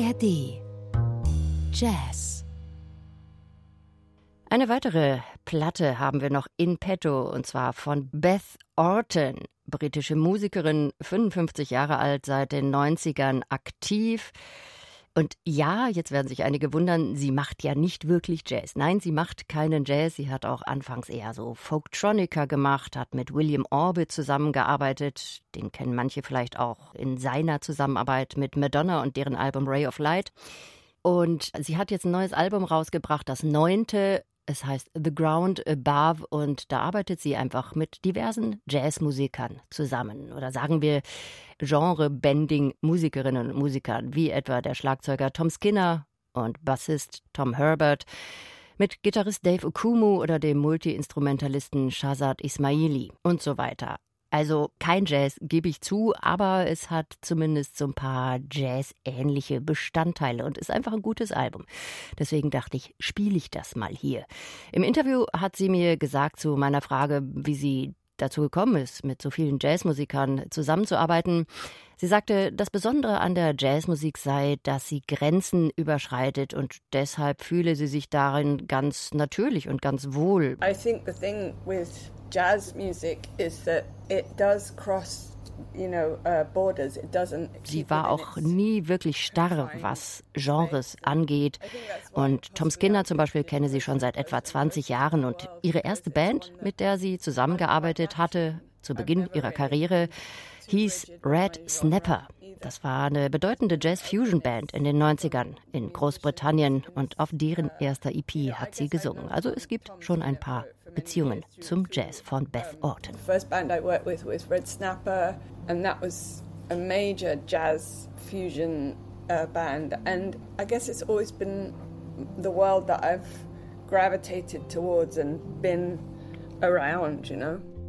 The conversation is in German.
ARD Jazz. Eine weitere Platte haben wir noch in petto, und zwar von Beth Orton, britische Musikerin, 55 Jahre alt, seit den 90ern aktiv. Und ja, jetzt werden sich einige wundern, sie macht ja nicht wirklich Jazz. Nein, sie macht keinen Jazz. Sie hat auch anfangs eher so Folktronica gemacht, hat mit William Orbit zusammengearbeitet. Den kennen manche vielleicht auch in seiner Zusammenarbeit mit Madonna und deren Album Ray of Light. Und sie hat jetzt ein neues Album rausgebracht, das 9. Es heißt The Ground Above, und da arbeitet sie einfach mit diversen Jazzmusikern zusammen. Oder sagen wir Genre-Bending-Musikerinnen und Musikern, wie etwa der Schlagzeuger Tom Skinner und Bassist Tom Herbert, mit Gitarrist Dave Okumu oder dem Multi-Instrumentalisten Shazad Ismaili und so weiter. Also kein Jazz, gebe ich zu, aber es hat zumindest so ein paar Jazz-ähnliche Bestandteile und ist einfach ein gutes Album. Deswegen dachte ich, spiele ich das mal hier. Im Interview hat sie mir gesagt zu meiner Frage, wie sie dazu gekommen ist, mit so vielen Jazzmusikern zusammenzuarbeiten. Sie sagte, das Besondere an der Jazzmusik sei, dass sie Grenzen überschreitet, und deshalb fühle sie sich darin ganz natürlich und ganz wohl. I think the thing with jazz music is that it does cross, borders. It doesn't. Sie war auch nie wirklich starr, was Genres angeht. Und Tom Skinner zum Beispiel kenne sie schon seit etwa 20 Jahren. Und ihre erste Band, mit der sie zusammengearbeitet hatte, zu Beginn ihrer Karriere, hieß Red Snapper. Das war eine bedeutende Jazz-Fusion-Band in den 90ern in Großbritannien, und auf deren erster EP hat sie gesungen. Also es gibt schon ein paar Beziehungen zum Jazz von Beth Orton. The first band I worked with was Red Snapper, and that was a major jazz fusion band. And I guess it's always been the world that I've gravitated towards and been around,